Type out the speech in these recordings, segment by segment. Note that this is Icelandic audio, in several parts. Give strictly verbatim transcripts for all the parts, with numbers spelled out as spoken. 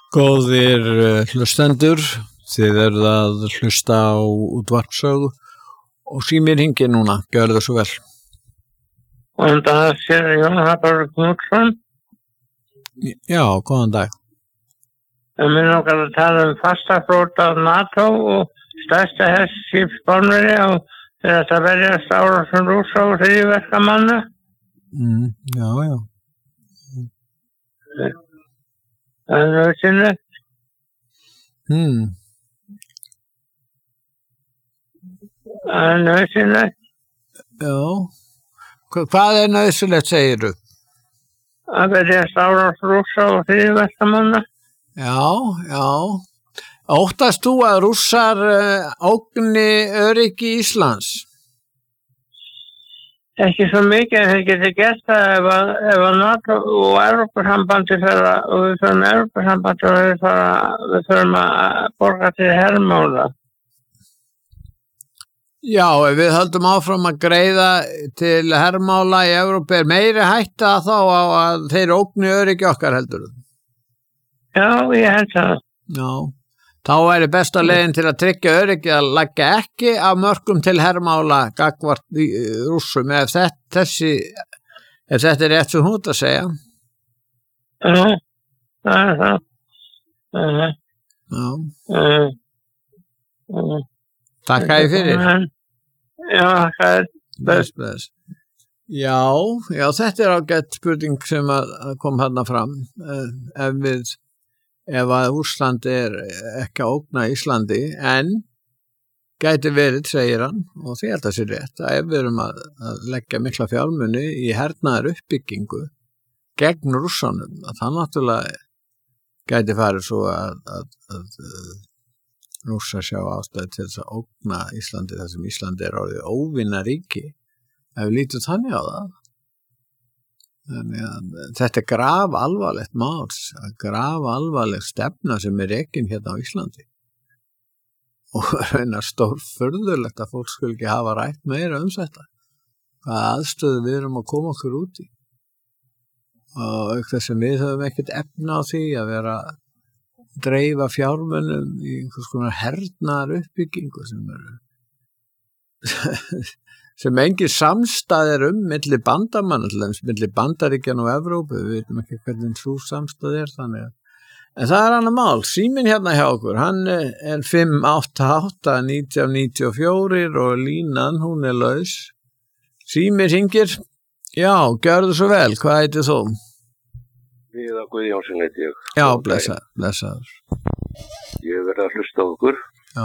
Góðir uh, hlustendur, þið eruð að hlusta á útvarpsögu og símir hringir núna, gjörðu svo vel. Góðan dag, sér Jón Hafþór Knútsson. Já, góðan dag. Ég minn okkar að tala um fastaflota af NATO og stærsta herskip Spánverja og þeir ætla að verjast árásum Rússa og hryðjuverkamanna. Mm, já, já. Það er nauðsynlegt. Hmm. Það er nauðsynlegt. Já. Hva- Hvað er nauðsynlegt, segirðu? Að verjast árásum Rússa og hryðjuverkamanna. Já, já. Óttast þú að Rússar uh, ógni öryggi Íslands? Ekki svo mikið en þeir geti gert það ef að, ef að NATO og Evrópusambandi fer að, og við förum Evrópusambandi og við, fara, við förum að borga til hermála. Já, ef við höldum áfram að greiða til hermála í Evrópu er meiri hætta þá á að þeir ógni öryggi okkar heldur. Já, ég held það. Já, þá væri besta leiðin til að tryggja öryggi að leggja ekki af mörkum til hermála gagnvart í, uh, Rússum ef þetta, þessi, ef þetta er rétt sem hún ert að segja. Já, það er það. Það er Já, það. Uh, takk að ég fyrir. Já, það er Bless, bless. Já, já, þetta er ágætt spurning sem að að kom þarna fram. Eh, Ef við, ef að Rússland er ekki að ógna Íslandi, en gæti verið, segir hann, og því held að sé rétt, að ef við erum að, að leggja mikla fjármuni í hernaðar uppbyggingu gegn Rússanum, að það náttúrulega gæti farið svo að, að, að, að Rússar sjá ástæðu til þess að ógna Íslandi þar sem Íslandi er orðið óvinna ríki. Ef við lítum þannig á það. Þannig að þetta er graf alvarlegt mál, graf alvarleg stefna sem er rekin hérna á Íslandi. Og reyna stórfurðulegt að fólk skuli ekki hafa rætt meira um þetta. Hvaða aðstöðu við erum að koma okkur út í. Og auk þess að við höfum ekkert efna á því að vera að dreifa fjármunum í einhvers konar hernaðar uppbyggingu sem eru sem engin samstæð er um milli bandamanna, til dæmis milli Bandaríkjanna og Evrópu, við veitum ekki hvernig sú samstæð er þannig að, en það er annað mál, síminn hérna hjá okkur, hann er fimm átta átta nítján níutíu og fjögur og línan, hún er laus, síminn hringir, já, gjörðu svo vel, hvað heitir þú? Viðar Guðjónsson heiti ég. Já, blessa, blessaður, Ég hef verið að hlusta á okkur já,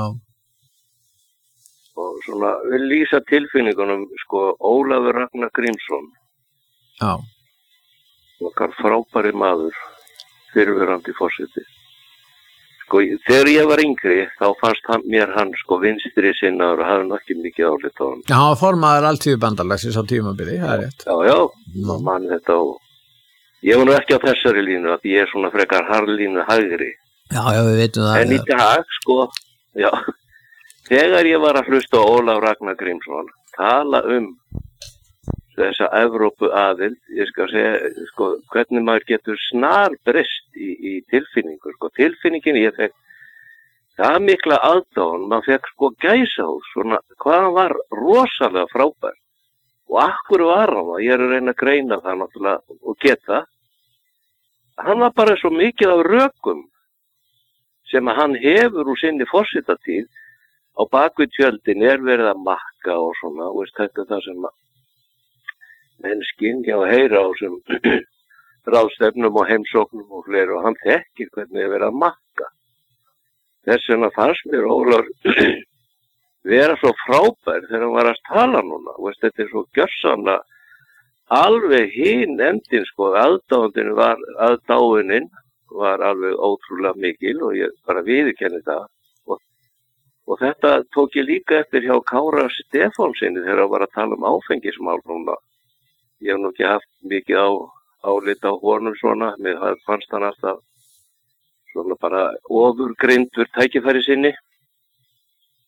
og svona vil lýsa tilfinningunum, sko, Ólafur Ragnar Grímsson, já, okkar frábæri maður, fyrrverandi forseti. Sko, þegar ég var yngri, þá fannst hann, mér hann, sko, vinstri sinnaður og hafði nokkið mikið álit á hann. já, hann var formaður Alþýðubandalagsins á tímabili, það er rétt, Já, já, mm. mann þetta og ég var nú ekki á þessari línu, að ég er svona frekar harðlínu hægri. já, já, við veitum það, En í dag, sko, já, þegar ég var að hlusta á Ólaf Ragnar Grímsson tala um þessa Evrópu aðild, ég skal segja, sko, hvernig maður getur snar breyst í, í tilfinningu, sko, tilfinningin ég fekk það mikla aðdáun, maður fekk sko gæsahús, svona, hvað hann var rosalega frábær og akkur var hann, ég er að reyna að greina það náttúrulega og geta, hann var bara svo mikið af rökum sem að hann hefur úr sinni forsetatíð. Á bakvið tjöldin er verið að makka og svona, og veist, þetta er það sem menn skynja og heyra á sem ráðstefnum og heimsóknum og fleiri og hann þekkir hvernig er verið að makka. Þess vegna fannst mér Ólafur vera svo frábær þegar hann var að tala núna, veist, þetta er svo gjörsamlega alveg hinn endin, sko, aðdáðin var, aðdáðinin var alveg ótrúlega mikil og ég bara viðurkenni það. Og þetta tók ég líka eftir hjá Kára Stefánsinni þegar hann var að tala um áfengismál núna. Ég hef nú ekki haft mikið á álit á honum svona, mér fannst hann alltaf svona bara ofurgreindur tækifæri sinni.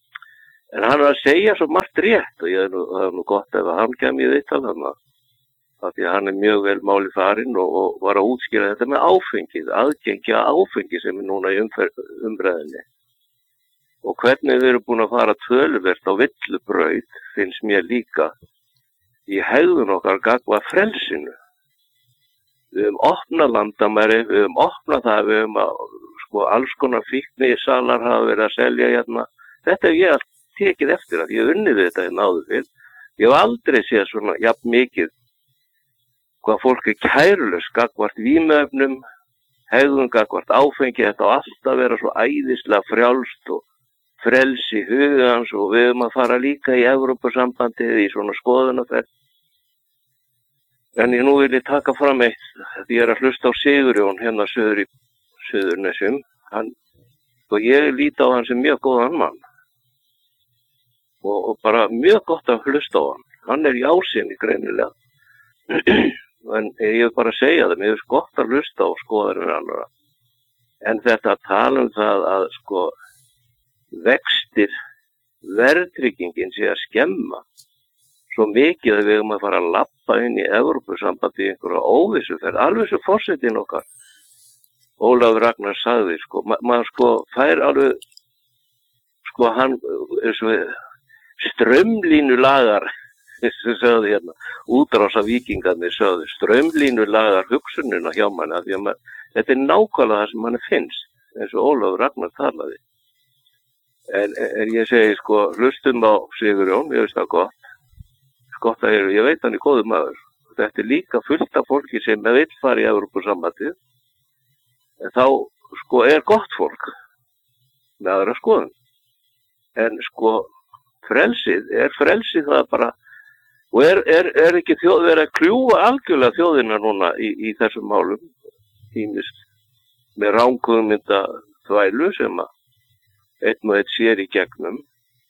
En hann var að segja svo margt rétt og ég hef nú, það er nú gott ef hann kem í viðtal þarna. af því að hann er mjög vel máli farinn og, og var að útskýra þetta með áfengið, aðgengi að áfengi sem er núna í umræðinni. Og hvernig við erum búin að fara töluvert á villubraut finnst mér líka í hegðun okkar gagnvart frelsinu. Við höfum opnað landamæri, við höfum opnað það, við höfum að, sko, alls konar fíknisalar hafa verið að selja hérna. Þetta hef ég allt tekið eftir að ég unnið við þetta hérna áður fyrr. Ég hef aldrei séð svona jafn mikið hvað fólk er kærulaust gagnvart vímuefnum, hegðun gagnvart áfengi, þetta á alltaf að vera svo æðislega frjálst og frelsi hugans og við höfum að fara líka í Evrópusambandið í svona skoðunarferð. En ég nú vil ég taka fram eitt, því ég er að hlusta á Sigurjón hérna söður í Suðurnesjum. Hann, og ég líti á hann sem mjög góðan mann. Og, og bara mjög gott að hlusta á hann. Hann er í ásinni greinilega. En ég vil bara segja það, mér finnst gott að hlusta á skoðanir annara. En þetta að tala um það að sko vextir, verðtryggingin sé að skemma svo mikið að við erum að fara að labba inn í Evrópusambandi í einhverja óvissuferð, alveg svo forsetinn okkar Ólafur Ragnar sagði, sko, ma maður sko fær alveg, sko hann er svo strömlínulagar, sem sagði hérna, útrása víkingarnir sagði, strömlínulagar hugsunina hjá manni, af því að maður, þetta er nákvæmlega það sem manni finnst, eins og Ólafur Ragnar talaði. En, en ég segi, sko, hlustum á Sigurjón, ég veist það gott, gott að ég, ég veit hann er góður maður. Þetta er líka fullt af fólki sem vill fara í Evrópusambandið. En þá, sko, er gott fólk með aðra skoðun. En, sko, frelsið, er frelsið það bara, og er, er, er ekki þjóð verið að kljúfa algjörlega þjóðina núna í, í þessum málum, ýmist með rangugmynda þvælu sem að einn og einn sér í gegnum.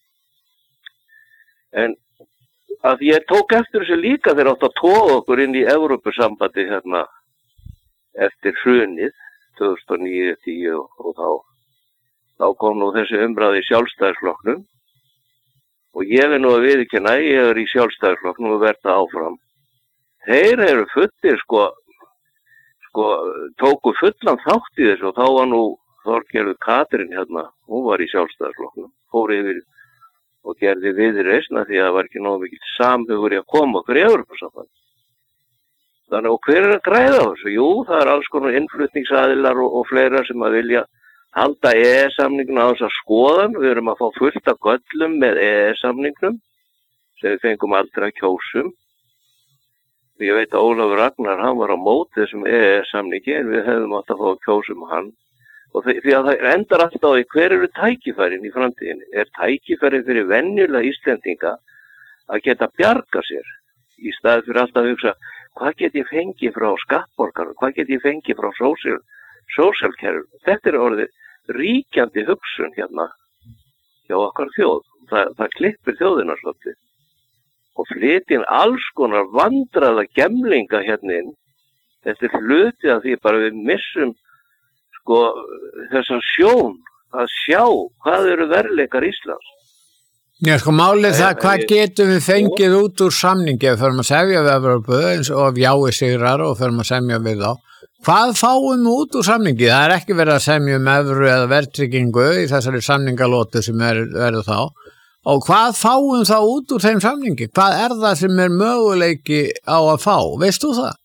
En að ég tók eftir þessu líka þegar átt að toga okkur inn í Evrópusambandi hérna eftir hrunið tvö þúsund og níu til tíu og þá, þá kom nú þessi umræði í Sjálfstæðisflokknum og ég er nú að viðurkenna, ég er í Sjálfstæðisflokknum og verða áfram. Þeir eru fullir sko, sko tóku fullan þátt í þessu og þá var nú Þorgerður Katrín hérna, hún var í Sjálfstæðisflokknum, fór yfir og gerði viðreisn að því að það var ekki nógu mikið samhugur í að koma okkur í Evrópusamband. Þannig og hver er að græða á þessu? Jú, það er alls konar innflutningsaðilar og, og fleira sem að vilja halda E E S-samningnum á þessa skoðan. Við erum að fá fullt af göllum með E E S-samningnum sem við fengum aldrei að kjósum. Ég veit að Ólafur Ragnar, hann var á móti þessum E E S-samningi en við hefðum átt að fá að kjósum hann. Og því að það endar alltaf á því hver eru tækifærin í framtíðinni. Er tækifærin fyrir venjulega Íslendinga að geta bjarga sér í staði fyrir alltaf að hugsa hvað get ég fengið frá skattborgarum, hvað get ég fengið frá sósíalkerfum. Þetta er orðið ríkjandi hugsun hérna hjá okkar þjóð. Það, það klippir þjóðina svolítið. Og flytinn alls konar vandraða gemlinga hérna inn. Þetta er hluti af því bara við missum sko þessa sjón að sjá hvað eru veruleikar Íslands. Já, sko málið það, hvað getum við fengið út úr samningi ef við förum að semja við Evrópu eins og jái sigrar og förum að semja við þá. Hvað fáum við út úr samningi? Það er ekki verið að semja um evru eða verðtryggingu í þessari samningalótu sem er, verður þá. Og hvað fáum þá út úr þeim samningi? Hvað er það sem er möguleiki á að fá? Veist þú það?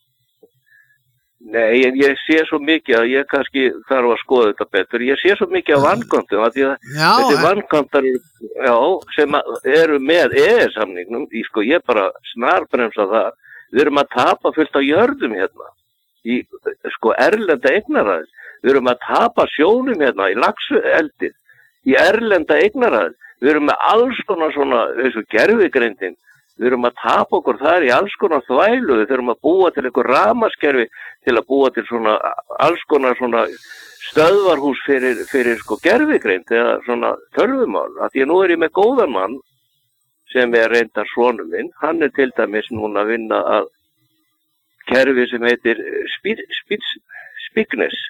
Nei, en ég sé svo mikið að ég kannski þarf að skoða þetta betur. Ég sé svo mikið af vankantum að ég, já, þessi vankantar já, sem eru með E E S-samningnum, sko, ég bara snarbremsa það. Við erum að tapa fullt á jörðum hérna, í sko, erlenda eignaraðil. Við erum að tapa sjónum hérna í laxeldið, í erlenda eignaraðil. Við erum með alls konar svona, þessu gervigreindin. Við erum að tapa okkur þar í alls konar þvælu, við þurfum að búa til einhver ramaskerfi til að búa til svona alls konar svona stöðvarhús fyrir, fyrir sko gervigreind eða svona tölvumál. Að því að nú er ég með góðan mann sem er reyndar sonur minn, hann er til dæmis núna að vinna að kerfi sem heitir Spignes.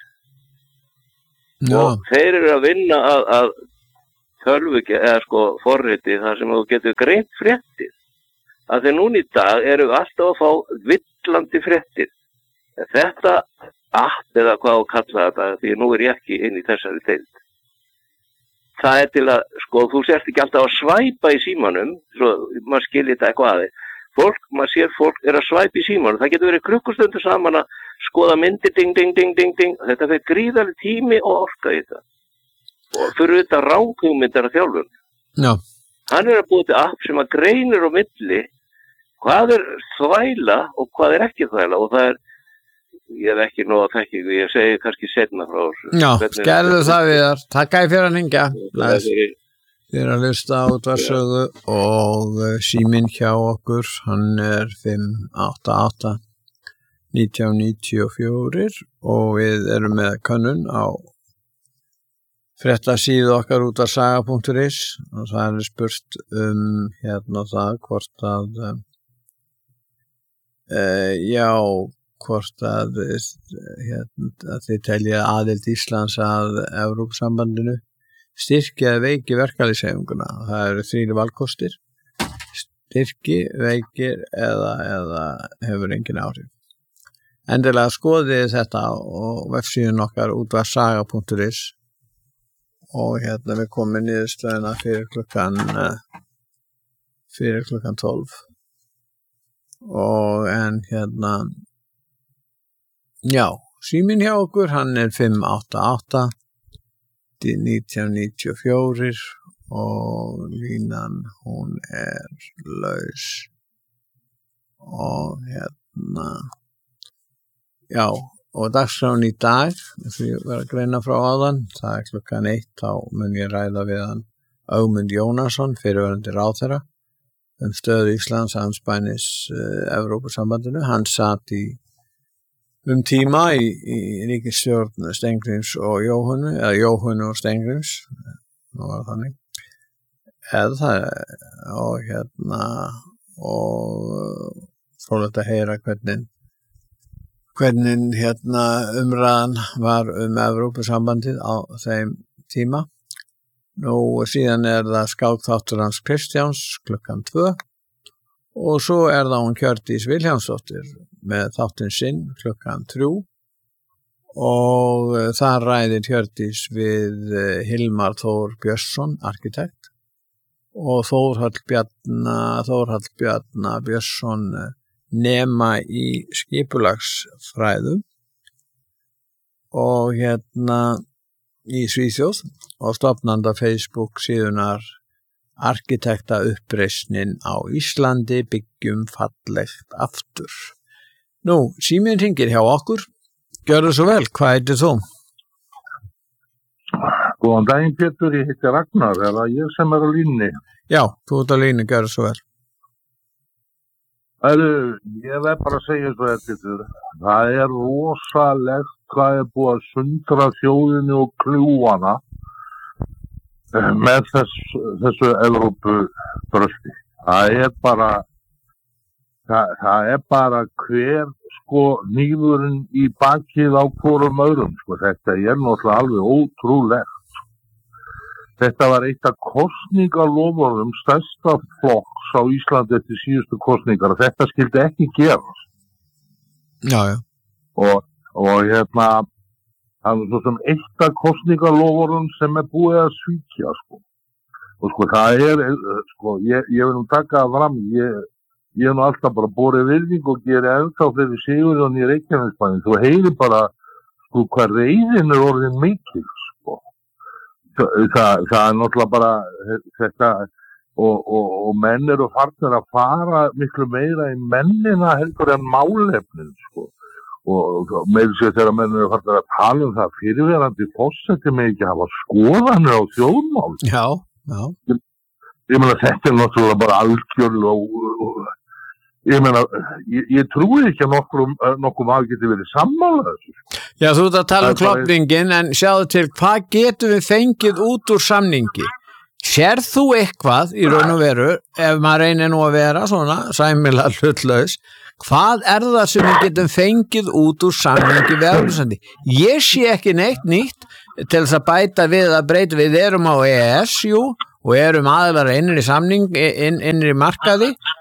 Og þeir eru að vinna að, að tölvu eða sko forriti þar sem þú getur greint fréttir. að þeir núna í dag eru alltaf að fá villandi fréttir. Þetta app eða hvað á að kalla þetta, því nú er ég ekki inn í þessari deild. Það er til að, sko, þú sért ekki alltaf að svæpa í símanum, svo maður skilji þetta eitthvað aðeins. Fólk, maður sér fólk er að svæpa í símanum. Það getur verið klukkustundur saman að skoða myndir, ding, ding, ding, ding, ding. Þetta fyrir gríðarlega tími og orka í þetta. Og fyrir þetta ranghugmyndar að þjálfun. Já. Hann er að búa til app sem að greinir á milli hvað er þvæla og hvað er ekki þvæla og það er, ég hef ekki nóg að þekkingu, ég segi kannski seinna frá þessu. Já, skerðu það við þar. Takk að fyrir að hringja. Þið er að hlusta á útvarpssögu og síminn hjá okkur, hann er fimm átta átta nítján níutíu og fjögur og við erum með könnun á fréttasíðu okkar útvarpssaga punktur is og það er spurt um hérna það hvort að uh, já, hvort að, hérna, að þið telja aðild Íslands að Evrópusambandinu styrki eða veiki verkalýðshreyfinguna. Það eru þrír valkostir. Styrki, veikir eða, eða hefur engin áhrif. Endilega skoðið þetta á vefsíðun okkar útvarpssaga punktur is og hérna við komum niðurstöðuna fyrir klukkan fyrir klukkan tólf og en hérna já, síminn hjá okkur hann er fimm átta átta nítján níutíu og fjögur og línan hún er laus og hérna já og dagskráin í dag þess að ég var að greina frá áðan það er klukkan eitt þá mun ég ræða við hann Ögmund Jónasson fyrrverandi ráðherra um stöðu Íslands andspænis uh, Evrópusambandinu. Hann satt í um tíma í, í ríkisstjórn Steingríms og Jóhönnu, eða Jóhönnu og Steingríms, nú var það þannig, eða það, og hérna, og fróðlegt að heyra hvernig, hvernig hérna umræðan var um Evrópusambandið á þeim tíma. Nú síðan er það skákþáttur hans Kristjáns klukkan tvö og svo er það hún Hjördís Vilhjálmsdóttir með þáttinn sinn klukkan þrjú og þar ræðir Hjördís við Hilmar Þór Björnsson, arkitekt og Þórhall Bjarna, Þórhall Bjarna Björnsson nema í skipulagsfræðum og hérna í Svíþjóð og stofnanda Facebook síðunar Arkitekta uppreisnin á Íslandi byggjum fallegt aftur. Nú, síminn hringir hjá okkur. Gjörðu svo vel, hvað heitir þú? Góðan daginn Pétur, ég heiti Ragnar, er það ég sem er á línni? Já, þú ert á línni, gjörðu svo vel. Æru, ég verð bara að segja svo eftir, það er rosalegt hvað er búið að sundra þjóðinu og kljúana með þess, þessu Evrópubröldi. Það er bara, það, það er bara hver sko hnífurinn í bakið á hvorum öðrum. Sko. Þetta er náttúrulega alveg ótrúlegt. Þetta var eitt af kosningaloforðum stærsta flokks á Íslandi eftir síðustu kosningar. Þetta skildi ekki gerast. Já, já. Og, og hérna, það er svo sem eitt af kosningaloforðum sem er búið að svíkja, sko. Og sko, það er, sko, ég, ég vil nú taka það fram, ég, ég er nú alltaf bara borið virðing og gerir ennþá fyrir Sigurjón í Reykjanesbæinn. Þú heyrir bara, sko, hvað reiðin er orðin mikil, sko. Það, það, það er náttúrulega bara þetta, og, og, og menn eru farnir að fara miklu meira í mennina heldur en málefnin, sko. Og með sér þegar menn eru farnir að tala um það fyrirverandi forseti með ekki hafa skoðanir á þjóðmál. Já, já. Ég, ég meina þetta er náttúrulega bara algjörlega og ég meina, ég, ég trúi ekki að nokkur, nokkur maður geti verið sammála þessu. Já, þú ert að tala um klopningin, en sjáðu til, hvað getum við fengið út úr samningi? Sérð þú eitthvað í raun og veru, ef maður reynir nú að vera svona sæmilega hlutlaus, hvað er það sem við getum fengið út úr samningi við Evrópusambandið? Ég sé ekki neitt nýtt til þess að bæta við að breyta. Við erum á E E S, jú, og erum aðilar innri samning, inn, innri markaði,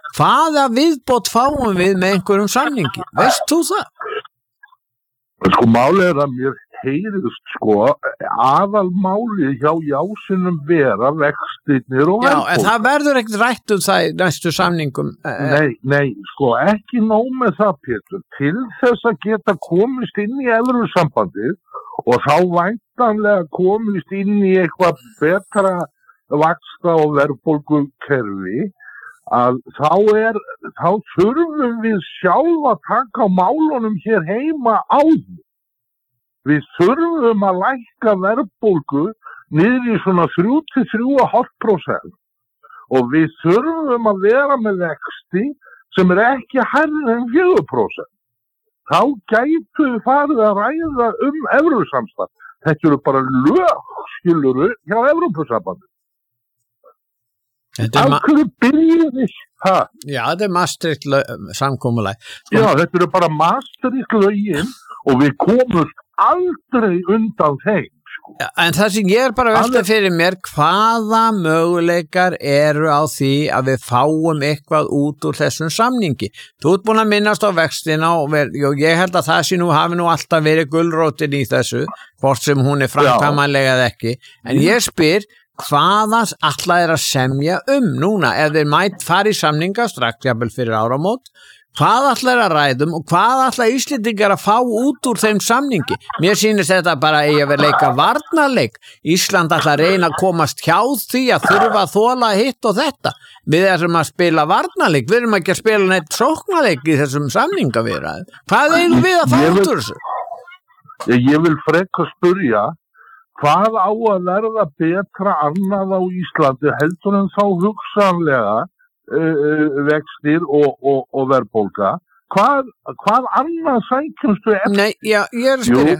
hvaða viðbót fáum við með einhverjum samningi? Veist þú það? Sko málið er að mér heyrist sko aðalmálið hjá jásinum vera vextirnir og Já, verðbólga. en það verður ekkert rætt um það í næstu samningum. Nei, nei, sko ekki nóg með það, Pétur. Til þess að geta komist inn í Evrusambandið og þá væntanlega komist inn í eitthvað betra vaxta- og verðbólgukerfi, að þá er, þá þurfum við sjálf að taka á málunum hér heima áður. Við þurfum að lækka verðbólgu niður í svona þrjú til þrjú komma fimm prósent og við þurfum að vera með vexti sem er ekki hærri en fjögur prósent. Þá gætu við farið að ræða um Evrópusamstarf. Þetta eru bara lög, skilurðu, hjá Evrópusambandinu. Af hverju byrjum við það? Já, þetta er Maastricht samkomulag. Já, þetta eru bara Maastricht lögin og við komumst aldrei undan þeim. Sko. Já, en það sem ég er bara að velta fyrir mér, hvaða möguleikar eru á því að við fáum eitthvað út úr þessum samningi? Þú ert búin að minnast á vextina og, vel, og ég held að það sé nú hafi nú alltaf verið gulrótin í þessu, hvort sem hún er framkvæmanlega eða ekki. En ég spyr, hvaðans ætla er að semja um núna ef þeir mætt fara í samninga strax jafnvel fyrir áramót, hvað ætla er að ræðum og hvað ætla Íslendingar að fá út úr þeim samningi? Mér sýnist þetta bara eigi að vera leika varnarleik. Ísland ætla að reyna að komast hjá því að þurfa að þola hitt og þetta. Við erum að spila varnarleik, við erum ekki að spila neitt sóknarleik í þessum samningaviðræðum. Hvað eigum við að fá út úr þessu? Ég vil frekar spyrja, hvað á að verða betra annað á Íslandi heldur en þá hugsanlega uh, vextir og, og, og verðbólga? Hvað, hvað annað sækjumstu eftir? Nei, já, ég er að spyrja.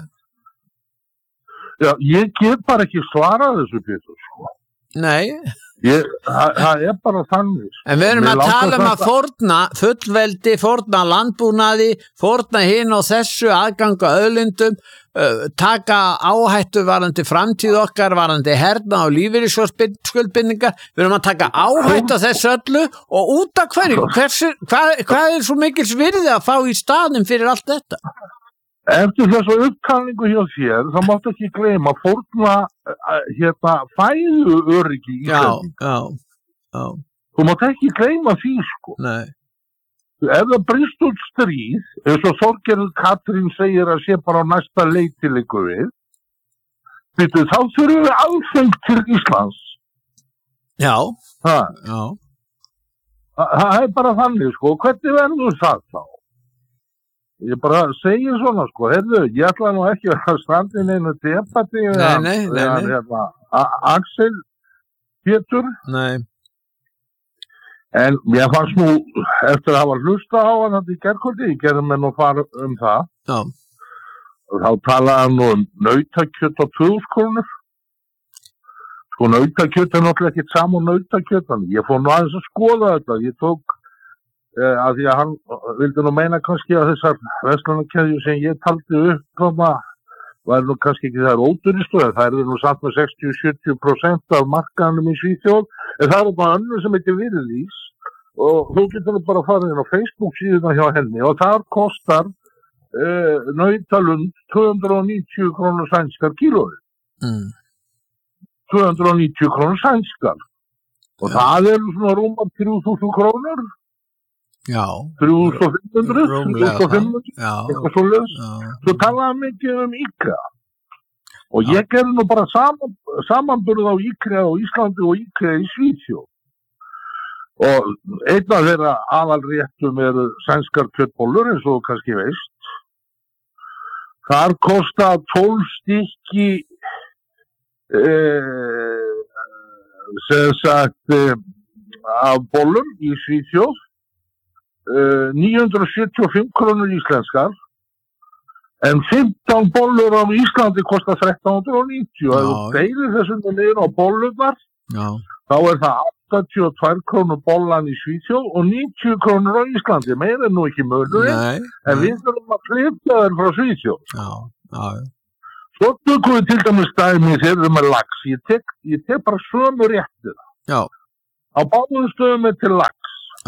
Já, ég get bara ekki svarað þessu, Pétur, sko. Nei. Ég, það, það er bara þannig. En við erum að tala um að fórna fullveldi, fórna landbúnaði, fórna hinn og þessu aðganga auðlindum, uh, taka áhættu varandi framtíð okkar, varandi herna og lífeyrissjóðsskuldbindingar. Við erum að taka áhættu þessu öllu og út af hverju. Hversu, hvað, hvað er svo mikils virði að fá í staðnum fyrir allt þetta? Eftir þessu upptalningu hjá þér, þá máttu ekki gleyma að fórna hérna, fæðu öryggi í Íslandi. Já, já, já. Þú mátt ekki gleyma því, sko. Nei. Ef það brýst út stríð, eins og Þorgerður Katrín segir að sé bara á næsta leiti liggur við, veitu, þá þurfum við aðfeng til Íslands. Já, ha. já. Það er bara þannig, sko. Hvernig verður það þá? Ég bara segir svona, sko, heyrðu, ég ætla nú ekki að standa inn einu debati Nei, nei, nei, nei. Hérna, Axel Pétur. Nei. En ég fannst nú, eftir að hafa hlusta á hann þetta í gærkvöldi, ég gerði mér nú fara um það. Já. Þá talaði hann nú um nautakjöt á tvö þúsund krónur. Sko, nautakjöt er náttúrulega ekki saman nautakjöt, en ég fór nú aðeins að skoða þetta, ég tók að því að hann vildi nú meina kannski að þessar verslanakeðjur sem ég taldi upp koma, var nú kannski ekki það ódýristu, en það er nú samt með sextíu til sjötíu prósent af markaðanum í Svíþjóð, en það er bara önnur sem heitir Virðís og þú getur nú bara að fara inn á Facebook síðuna hjá henni og þar kostar uh, nautalund tvö hundruð níutíu krónur sænskar kílóið. Mm. tvö hundruð níutíu krónur sænskar og ja. Það er svona rúmar þrjú þúsund krónur. Já. þrjú þúsund fimm hundruð, þrjú þúsund fimm hundruð, eitthvað svo leiðis. Svo talaði mikið um IKEA. Og já. Ég gerði nú bara saman, samanburð á IKEA á Íslandi og IKEA í Svíþjóð. Og einn af þeirra aðalréttum eru sænskar kjötbollur, eins og kannski veist. Þar kosta tólf stykki, eh, sem sagt, eh, af bollum í Svíþjóð. Uh, níu hundruð sjötíu og fimm krónur íslenskar en fimmtán bollur á Íslandi kostar þrettán hundruð níutíu og ef þú deilir þessum niður á bollunar þá er það áttatíu og tvær krónur bollan í Svíþjóð og níutíu krónur á Íslandi, meira er nú ekki möguleg en við þurfum að flytja þær frá Svíþjóð. Já, já. Svo tökum við til dæmis dæmi þegar við með lax, ég tek, ég tek bara sömu réttir. Já. Á báðum stöðum er til lax. Já.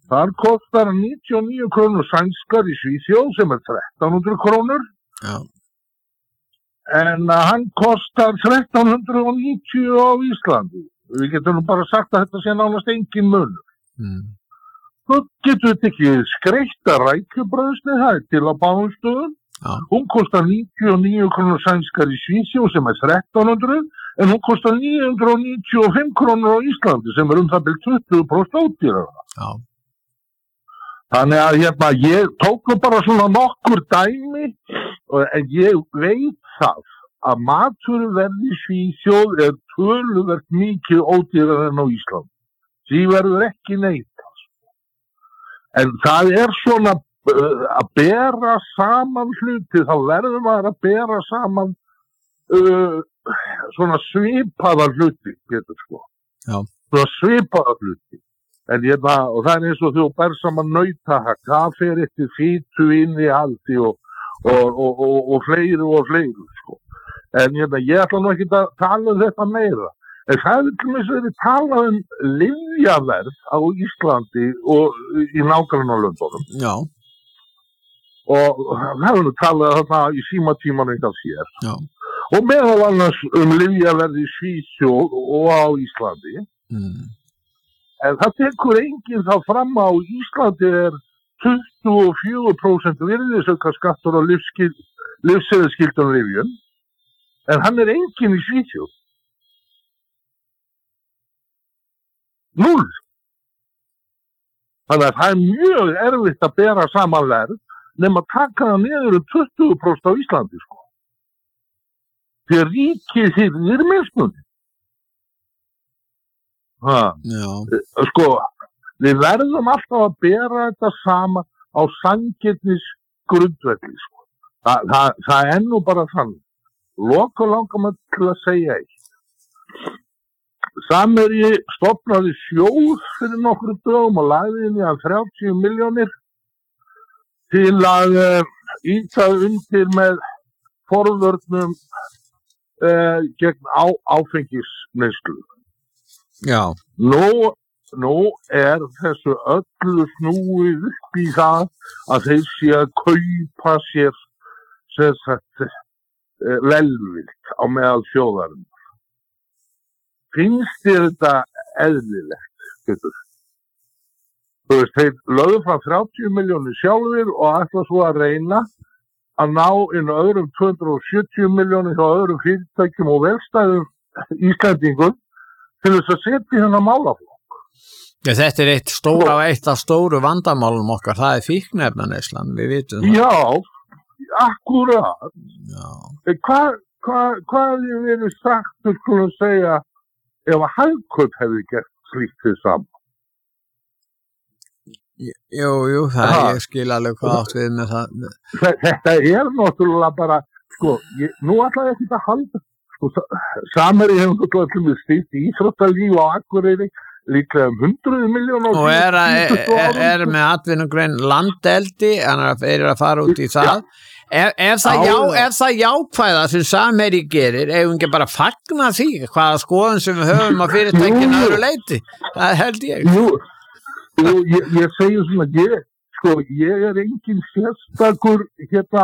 þar kostar níutíu og níu krónur sænskar í Svíþjóð sem er þrettán hundruð krónur. Já. En uh, hann kostar þrettán hundruð níutíu á Íslandi. Við getum nú bara sagt að þetta sé nánast engin munur. Mm. Þú getur þetta ekki skreita rækjubrauðsnið það til á báðum stöðum. Já. Hún kostar níutíu og níu krónur sænskar í Svíþjóð sem er þrettán hundruð, en hún kostar níu hundruð níutíu og fimm krónur á Íslandi sem er um það byrð tuttugu prósent ódýrara. Já. Þannig að hérna, ég tók nú bara svona nokkur dæmi, en ég veit það að maturverð í Svíþjóð er töluvert mikið ódýrara en á Íslandi. Því verður ekki neitað. En það er svona uh, að bera saman hluti, þá verður maður að bera saman uh, svona svipaða hluti, getur sko. Já. Svona svipaða hluti. En ég það, og það er eins og þú ber saman nautahakk, það fer eftir fitu inn í haldi og, og, og, og, og fleiri og fleiri, sko. En ég, ég ætla nú ekki að tala um þetta meira. En það er til þess að við tala um lyfjaverð á Íslandi og í nágrannalöndunum. Já. Og það er nú talað þarna í símatímanum eitthvað sér. Já. Og meðal annars um lyfjaverð í Svíþjóð og á Íslandi. Mm. En það tekur enginn þá fram á Íslandi er tuttugu og fjögur prósent virðisaukaskattur á lyfseðilsskyldum lyfjum, en hann er enginn í Svíþjóð. Núll. Þannig að það er mjög erfitt að bera saman verð nema að taka það niður um tuttugu prósent á Íslandi, sko. Því ríkið þýðir mismunni. Ha. Já. Sko, við verðum alltaf að bera þetta saman á sanngirnis grundvelli, sko. Þa, það, það er nú bara þannig. Loka langar maður til að segja eitt. Samherji stofnaði sjóð fyrir nokkru dögum og lagði inn í hann þrjátíu milljónir til að uh, ýta undir með forvörnum uh, gegn á, áfengisneyslu. Já. Nú, nú er þessu öllu snúið upp í það að þeir sé að kaupa sér sem sagt velvild á meðal þjóðarinnar. Finnst þér þetta eðlilegt, getur? Þú veist, þeir lögðu frá þrjátíu milljónir sjálfir og ætla svo að reyna að ná inn öðrum tvö hundruð sjötíu milljónir hjá öðrum fyrirtækjum og velstæðum Íslendingum til þess að setja hérna málaflokk. Ja, þetta er eitt stóra, eitt af stóru vandamálum okkar, það er fíkniefnaneyslan, við vitum það. Já, akkurat. Já. Hvað hva, hva hefði verið sagt, þú skulum segja, ef að Hagkaup hefði gert slíkt þið saman? Jú, jú, það er ég skil alveg hvað átt við með það. Þetta er náttúrulega bara, sko, ég, nú ætla ég ekki að halda. Samherji hefur náttúrulega stýrt íþróttalíf á Akureyri líklega um hundruð miljónir og er, er, er, er með atvinnugrein landeldi, hann er að fara út í það. Ef, ef, það já, ef það jákvæða sem Samherji gerir, ef við ekki bara fagna því hvaða skoðun sem við höfum á fyrirtækinu öðru leyti, það held ég. Jú, jú ég, ég segi svona, ég, sko, ég er engin sérstakur hérna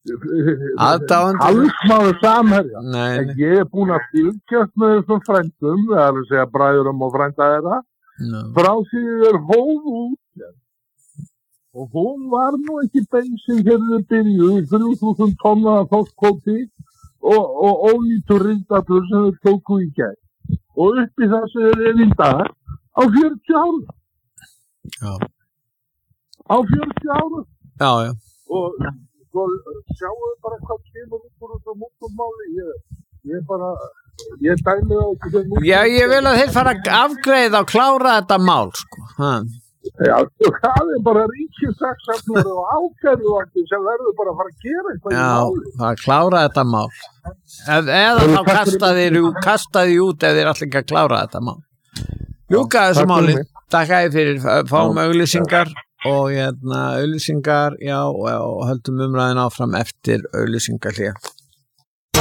halsmaður Samherja, en ég er búin að fylgjast með þessum frændum, það er að segja bræðurum og frænda þeirra, no. frá því þeir hófu út, og hún var nú ekki bensin hérna byrjuð, þrjú þúsund tonna þorskkvóti og, og ónýtur rindallur sem þeir tóku í gegn, og upp í það sem þeir er í dag á fjörutíu ára. Já. Á fjörutíu ára. Já, já. Og svo sjáum við bara hvað kemur út úr þetta mútumáli. Ég, ég bara, ég dæmi það ekki þegar mútumáli. Já, ég vil að þeir fara að afgreiða og klára þetta mál, sko. Ha. Já, það er bara ríkissaksóknari og ákæruvaldið sem verður bara að fara að gera eitthvað í máli. Já, það klára þetta mál. Ef, eða þá kasta þér kasta því út ef þeir allir ekki að klára þetta mál. Ljúka þessu máli. Takk að þið fyrir fáum auglýsingar og hérna auglýsingar, já, og höldum umræðin áfram eftir auglýsingarhlé.